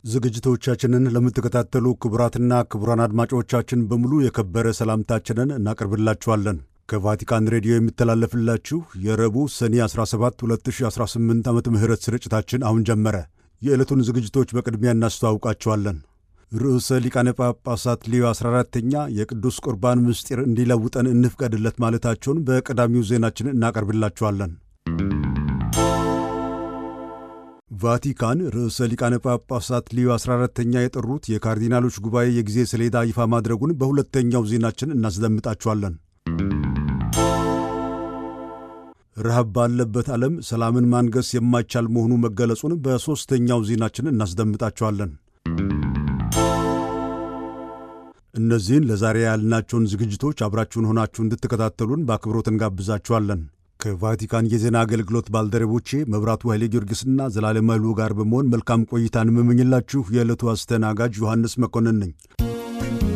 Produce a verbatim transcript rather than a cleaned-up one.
ዝግጅቶቻችንን ለምትከታተሉ ክቡራትና ክቡራን አድማጮቻችን በሙሉ የከበረ ሰላምታችንን እናቀርብላችኋለን። ከቫቲካን ሬዲዮ የሚተላለፍላችሁ የረቡዕ ሰኔ አስራ ሰባት ሁለት ሺህ አስራ ስምንት ዓመተ ምህረት ስርጭታችን አሁን ጀመረ። የዕለቱን ዝግጅቶች በቅድሚያ እናስተዋውቃችኋለን። ርዕሰ ሊቃነ ጳጳሳት ሊዮ አስራ አራተኛ የቅዱስ ቁርባን ምስጢር እንዲለውጠን እንፍቀድለት ማለታቸውን በቀዳሚው ዜናችን እናቀርብላችኋለን። ቫቲካን ርዕሰ ሊቃነ ጳጳሳት ሊዮ አስራ አራተኛ የጠሩት የካርዲናሎች ጉባኤ የጊዜ ሰሌዳ ይፋ ማድረጉን በሁለተኛው ዜናችን እናስደምጣችኋለን። ረሃብ ባለበት ዓለም ሰላምን ማንገስ የማይቻል መሆኑ መገለጹን በሦስተኛው ዜናችን እናስደምጣችኋለን። እነዚህን ለዛሬ ያልናቸውን ዝግጅቶች አብራችሁን ሆናችሁ እንድትከታተሉን በአክብሮት እንጋብዛችኋለን። ከቫቲካን የዜና አገልግሎት ባልደረቦቼ መብራቱ ኃይሌ ጊዮርጊስና ዘላለም ኃይሉ ጋር በመሆን መልካም ቆይታን የምመኝላችሁ የዕለቱ አስተናጋጅ ዮሐንስ መኮንን ነኝ።